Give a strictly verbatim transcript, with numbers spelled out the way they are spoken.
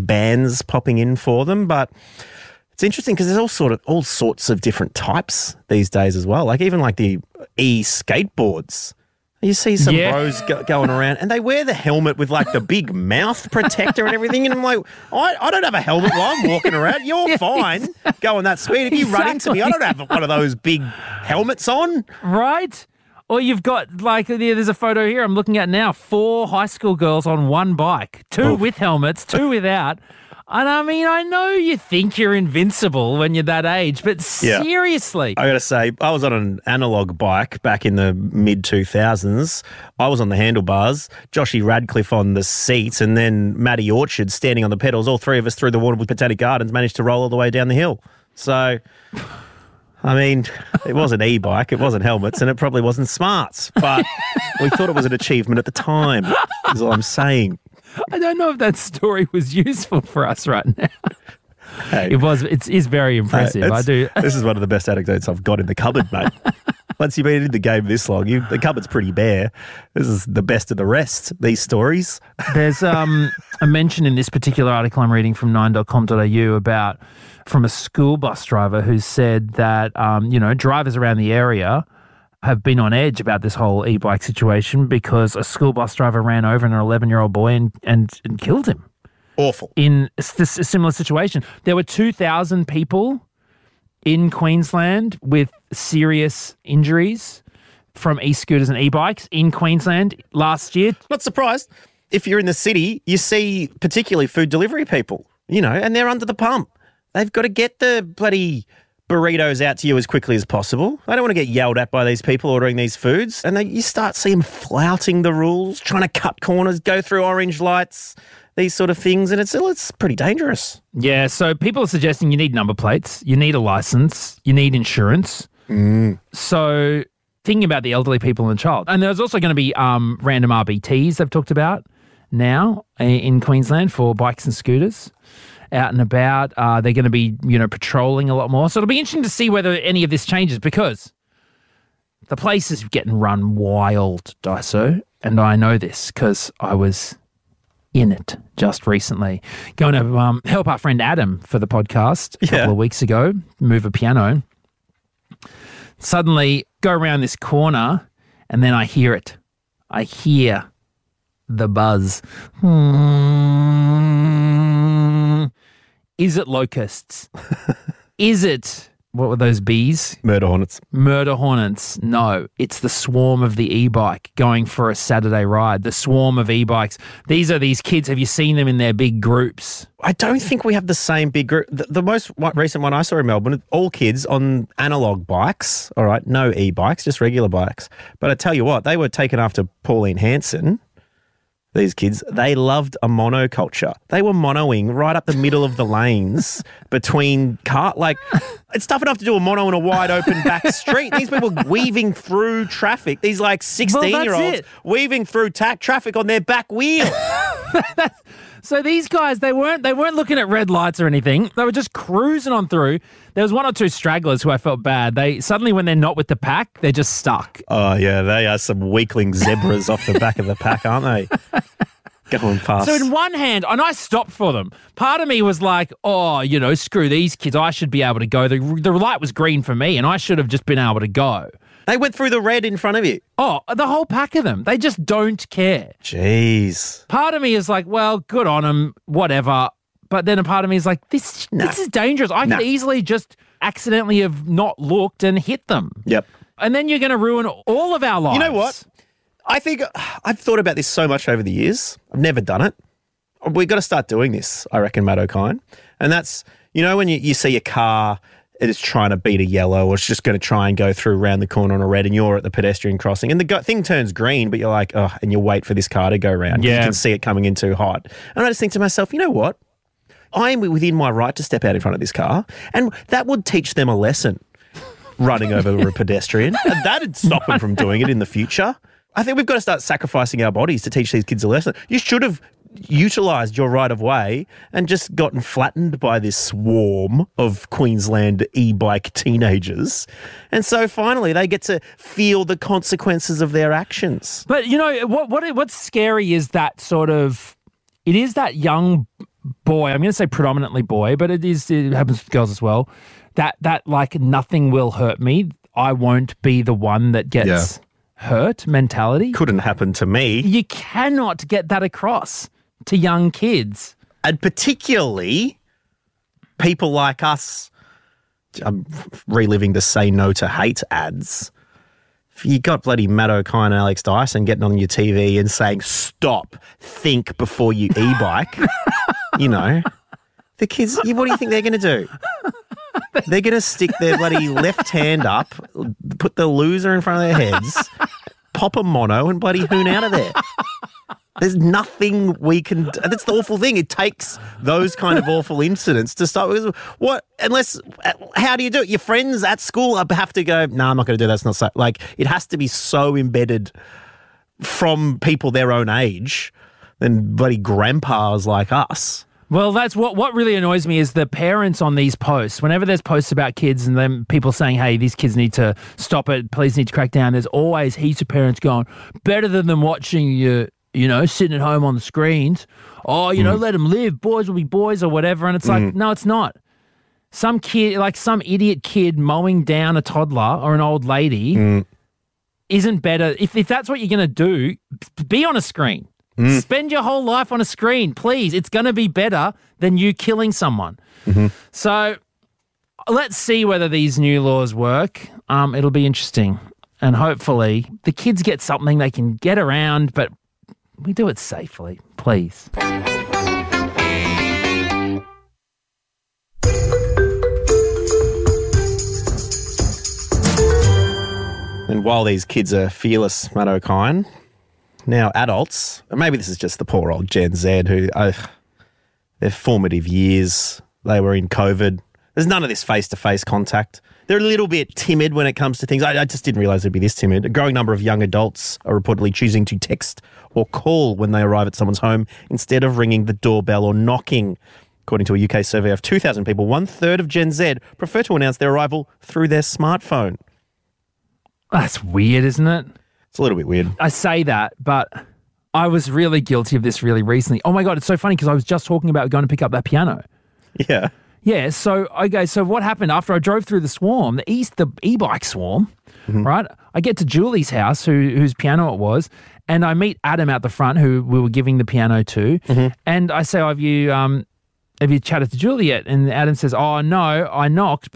bans popping in for them, but it's interesting because there's all sort of all sorts of different types these days as well. Like even like the e-skateboards. You see some Yeah. bros go, going around and they wear the helmet with like the big mouth protector and everything. And I'm like, I, I don't have a helmet while I'm walking around. You're Yeah, fine going that speed. If you run into me, I don't have one of those big helmets on. Right? Or you've got, like, yeah, there's a photo here I'm looking at now, four high school girls on one bike, two Oh. with helmets, two without. And I mean, I know you think you're invincible when you're that age, but Yeah. seriously. I got to say, I was on an analog bike back in the mid two thousands. I was on the handlebars, Joshy Radcliffe on the seat, and then Matty Orchard standing on the pedals. All three of us through the Waterwood Botanic Gardens managed to roll all the way down the hill. So, I mean, it was an e-bike, it wasn't helmets, and it probably wasn't smarts, but we thought it was an achievement at the time, is all I'm saying. I don't know if that story was useful for us right now. Hey, It was. It is very impressive. hey, I it's- do. This is one of the best anecdotes I've got in the cupboard, mate. Once you've been in the game this long, you, the cupboard's pretty bare. This is the best of the rest, these stories. There's um, a mention in this particular article I'm reading from nine dot com dot a u about from a school bus driver who said that um, you know drivers around the area have been on edge about this whole e-bike situation because a school bus driver ran over an eleven-year-old boy and, and, and killed him. Awful. In a, s- a similar situation. There were two thousand people in Queensland with serious injuries from e-scooters and e-bikes in Queensland last year. Not surprised. If you're in the city, you see particularly food delivery people, you know, and they're under the pump. They've got to get the bloody burritos out to you as quickly as possible. They don't want to get yelled at by these people ordering these foods. And they, you start seeing them flouting the rules, trying to cut corners, go through orange lights, these sort of things. And it's, it's pretty dangerous. Yeah, so people are suggesting you need number plates, you need a license, you need insurance. Mm. So thinking about the elderly people and the child. And there's also going to be um, random R B Ts they've talked about now in Queensland for bikes and scooters. Out and about, uh, they're going to be, you know, patrolling a lot more. So it'll be interesting to see whether any of this changes because the place is getting run wild, Daiso, and I know this because I was in it just recently. Going to um, help our friend Adam for the podcast a Yeah. couple of weeks ago, move a piano. Suddenly, go around this corner, and then I hear it. I hear the buzz. Hmm. Is it locusts? Is it, what were those bees? Murder hornets. Murder hornets. No, it's the swarm of the e-bike going for a Saturday ride. The swarm of e-bikes. These are these kids. Have you seen them in their big groups? I don't think we have the same big group. The, the most one- recent one I saw in Melbourne, all kids on analog bikes, all right, no e-bikes, just regular bikes. But I tell you what, they were taken after Pauline Hanson. These kids, they loved a monoculture. They were monoing right up the middle of the lanes between car. Like, it's tough enough to do a mono in a wide open back street. These people weaving through traffic. These like sixteen-year-olds it. weaving through ta- traffic on their back wheel. So these guys, they weren't they weren't looking at red lights or anything. They were just cruising on through. There was one or two stragglers who I felt bad. They suddenly, when they're not with the pack, they're just stuck. Oh, yeah, they are some weakling zebras off the back of the pack, aren't they? Going past. So in one hand, and I stopped for them. Part of me was like, oh, you know, screw these kids. I should be able to go. The, the light was green for me, and I should have just been able to go. They went through the red in front of you. Oh, the whole pack of them. They just don't care. Jeez. Part of me is like, well, good on them, whatever. But then a part of me is like, this, No. this is dangerous. I No. could easily just accidentally have not looked and hit them. Yep. And then you're going to ruin all of our lives. You know what? I think I've thought about this so much over the years. I've never done it. We've got to start doing this, I reckon, Matt O'Kine. And that's, you know, when you, you see a car, it is trying to beat a yellow or it's just going to try and go through around the corner on a red and you're at the pedestrian crossing and the go- thing turns green, but you're like, oh, and you wait for this car to go around. Yeah. You can see it coming in too hot. And I just think to myself, you know what? I am within my right to step out in front of this car and that would teach them a lesson, running over a pedestrian. And that'd stop them from doing it in the future. I think we've got to start sacrificing our bodies to teach these kids a lesson. You should have utilised your right of way and just gotten flattened by this swarm of Queensland e-bike teenagers. And so finally they get to feel the consequences of their actions. But, you know, what what what's scary is that sort of, it is that young boy, I'm going to say predominantly boy, but it is it happens with girls as well, that, that like nothing will hurt me. I won't be the one that gets Yeah. hurt mentality. Couldn't happen to me. You cannot get that across to young kids. And particularly people like us, I'm reliving the Say No to Hate ads. If you got bloody Matt O'Kine and Alex Dyson getting on your T V and saying, stop, think before you e-bike, you know, the kids, what do you think they're going to do? They're going to stick their bloody left hand up, put the loser in front of their heads, pop a mono and bloody hoon out of there. There's nothing we can do. That's the awful thing. It takes those kind of awful incidents to start with. What, unless, how do you do it? Your friends at school have to go, no, nah, I'm not going to do that. That's not so. Like, it has to be so embedded from people their own age than bloody grandpas like us. Well, that's what what really annoys me is the parents on these posts. Whenever there's posts about kids and then people saying, hey, these kids need to stop it, police need to crack down, there's always heaps of parents going, better than them watching you, you know, sitting at home on the screens. Oh, you mm. know, let them live. Boys will be boys or whatever. And it's mm. like, no, it's not. Some kid, like some idiot kid mowing down a toddler or an old lady mm. isn't better. If, if that's what you're going to do, be on a screen. Mm. Spend your whole life on a screen, please. It's going to be better than you killing someone. Mm-hmm. So let's see whether these new laws work. Um, it'll be interesting. And hopefully the kids get something they can get around, but we do it safely, please. And while these kids are fearless, Matt O'Kine, now adults, maybe this is just the poor old Gen Z who, uh, their formative years, they were in COVID. There's none of this face-to-face contact. They're a little bit timid when it comes to things. I, I just didn't realise it'd be this timid. A growing number of young adults are reportedly choosing to text or call when they arrive at someone's home instead of ringing the doorbell or knocking. According to a U K survey of two thousand people, one-third of Gen Z prefer to announce their arrival through their smartphone. That's weird, isn't it? It's a little bit weird. I say that, but I was really guilty of this really recently. Oh my God, it's so funny because I was just talking about going to pick up that piano. Yeah. Yeah, so, okay, so what happened after I drove through the swarm, the east, the e-bike swarm, mm-hmm. right? I get to Julie's house, who whose piano it was, and I meet Adam out the front, who we were giving the piano to, mm-hmm. and I say, oh, have you, um, have you chatted to Julie yet? And Adam says, oh, no, I knocked, but